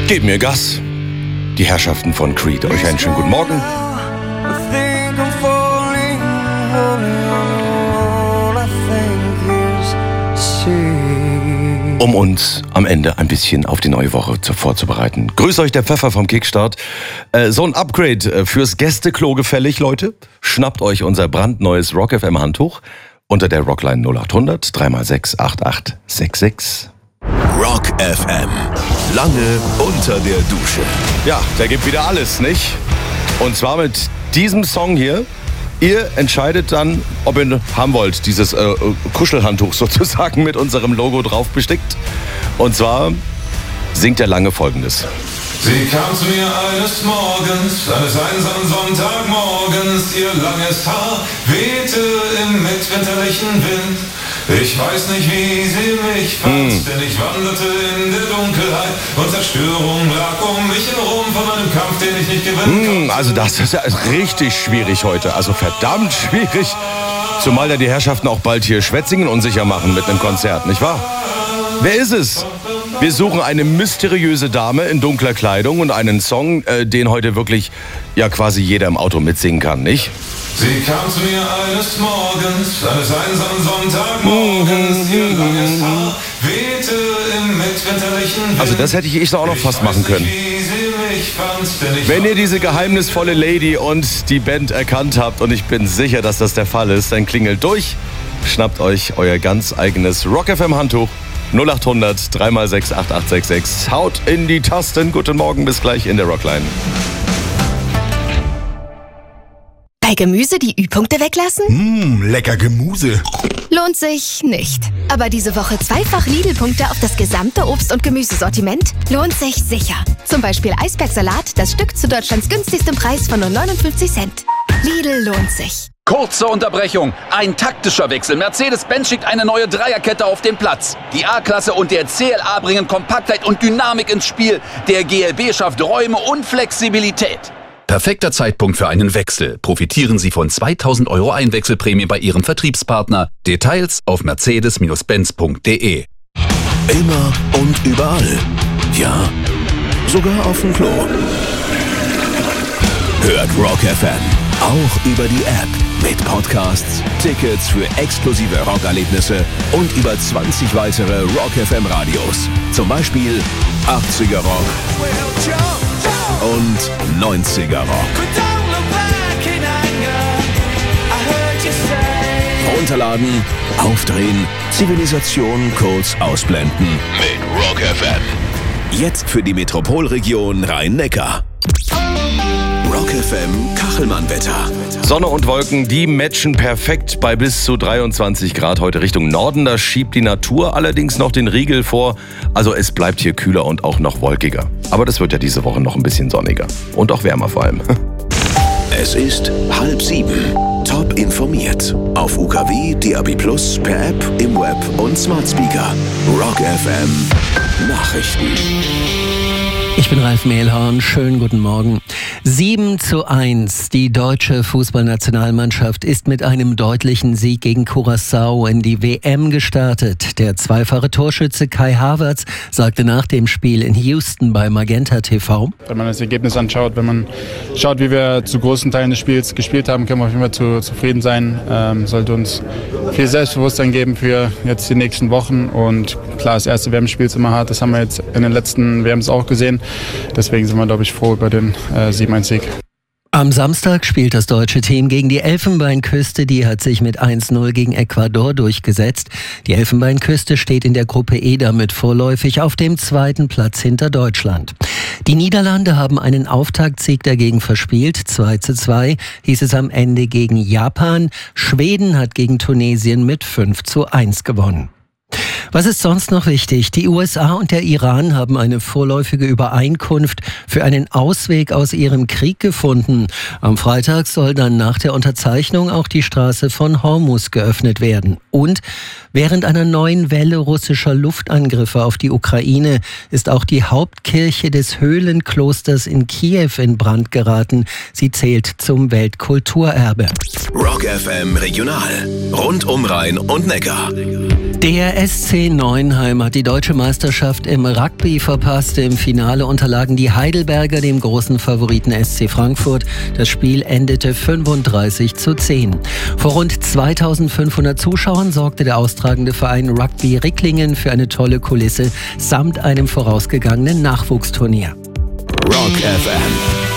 Gebt mir Gas. Die Herrschaften von Creed. Euch einen schönen guten Morgen. Um uns am Ende ein bisschen auf die neue Woche vorzubereiten. Grüßt euch der Pfeffer vom Kickstart. So ein Upgrade fürs Gästeklo gefällig, Leute. Schnappt euch unser brandneues Rock FM Handtuch unter der Rockline 0800 3x6 8866. Rock FM. Lange unter der Dusche. Ja, der gibt wieder alles, nicht? Und zwar mit diesem Song hier. Ihr entscheidet dann, ob ihr haben wollt, dieses Kuschelhandtuch sozusagen mit unserem Logo drauf bestickt. Und zwar singt der Lange Folgendes. Sie kam zu mir eines Morgens, eines einsamen Sonntagmorgens, ihr langes Haar wehte im mitwinterlichen Wind. Ich weiß nicht, wie sie mich fand, denn ich wanderte in der Dunkelheit und Zerstörung lag um mich herum von einem Kampf, den ich nicht gewinnen konnte. Also das ist ja richtig schwierig heute, also verdammt schwierig. Zumal ja die Herrschaften auch bald hier Schwetzingen unsicher machen mit einem Konzert, nicht wahr? Wer ist es? Wir suchen eine mysteriöse Dame in dunkler Kleidung und einen Song, den heute wirklich ja quasi jeder im Auto mitsingen kann, nicht? Sie kam zu mir eines Morgens, eines einsamen Sonntagmorgens, ihr langes Haar wehte im mitwinterlichen Wind. Also das hätte ich doch auch noch fast machen können. Wenn ihr diese geheimnisvolle Lady und die Band erkannt habt, und ich bin sicher, dass das der Fall ist, dann klingelt durch, schnappt euch euer ganz eigenes Rock FM Handtuch 0800 3x6 8866. Haut in die Tasten. Guten Morgen, bis gleich in der Rockline. Bei Gemüse die Ü-Punkte weglassen? Lecker Gemüse. Lohnt sich nicht. Aber diese Woche zweifach Lidl-Punkte auf das gesamte Obst- und Gemüsesortiment lohnt sich sicher. Zum Beispiel Eisbergsalat, das Stück zu Deutschlands günstigstem Preis von nur 59 Cent. Lidl lohnt sich. Kurze Unterbrechung. Ein taktischer Wechsel. Mercedes-Benz schickt eine neue Dreierkette auf den Platz. Die A-Klasse und der CLA bringen Kompaktheit und Dynamik ins Spiel. Der GLB schafft Räume und Flexibilität. Perfekter Zeitpunkt für einen Wechsel. Profitieren Sie von 2.000 € Einwechselprämie bei Ihrem Vertriebspartner. Details auf mercedes-benz.de. Immer und überall. Ja, sogar auf dem Klo. Hört Rock FM. Auch über die App. Mit Podcasts, Tickets für exklusive Rockerlebnisse und über 20 weitere Rock FM Radios. Zum Beispiel 80er Rock und 90er Rock. Runterladen, aufdrehen, Zivilisation kurz ausblenden. Mit Rock FM. Jetzt für die Metropolregion Rhein-Neckar. Rock FM Kachelmann-Wetter. Sonne und Wolken, die matchen perfekt bei bis zu 23 Grad heute Richtung Norden. Da schiebt die Natur allerdings noch den Riegel vor. Also es bleibt hier kühler und auch noch wolkiger. Aber das wird ja diese Woche noch ein bisschen sonniger. Und auch wärmer vor allem. Es ist 6:30. Top informiert. Auf UKW, DAB+, per App, im Web und Smart Speaker. Rock FM Nachrichten. Ich bin Ralf Mehlhorn, schönen guten Morgen. 7:1. Die deutsche Fußballnationalmannschaft ist mit einem deutlichen Sieg gegen Curaçao in die WM gestartet. Der zweifache Torschütze Kai Havertz sagte nach dem Spiel in Houston bei Magenta TV: Wenn man das Ergebnis anschaut, wenn man schaut, wie wir zu großen Teilen des Spiels gespielt haben, können wir auf jeden Fall zufrieden sein. Sollte uns viel Selbstbewusstsein geben für jetzt die nächsten Wochen. Und klar, das erste WM-Spiel ist immer hart. Das haben wir jetzt in den letzten WMs auch gesehen. Deswegen sind wir, glaube ich, froh über den 7-1-Sieg. Am Samstag spielt das deutsche Team gegen die Elfenbeinküste. Die hat sich mit 1:0 gegen Ecuador durchgesetzt. Die Elfenbeinküste steht in der Gruppe E damit vorläufig auf dem zweiten Platz hinter Deutschland. Die Niederlande haben einen Auftaktsieg dagegen verspielt. 2:2 hieß es am Ende gegen Japan. Schweden hat gegen Tunesien mit 5:1 gewonnen. Was ist sonst noch wichtig? Die USA und der Iran haben eine vorläufige Übereinkunft für einen Ausweg aus ihrem Krieg gefunden. Am Freitag soll dann nach der Unterzeichnung auch die Straße von Hormuz geöffnet werden. Und während einer neuen Welle russischer Luftangriffe auf die Ukraine ist auch die Hauptkirche des Höhlenklosters in Kiew in Brand geraten. Sie zählt zum Weltkulturerbe. Rock FM Regional. Rund um Rhein und Neckar. Der SC Neuenheim hat die deutsche Meisterschaft im Rugby verpasst. Im Finale unterlagen die Heidelberger dem großen Favoriten SC Frankfurt. Das Spiel endete 35:10. Vor rund 2500 Zuschauern sorgte der austragende Verein Rugby Ricklingen für eine tolle Kulisse samt einem vorausgegangenen Nachwuchsturnier. Rock FM.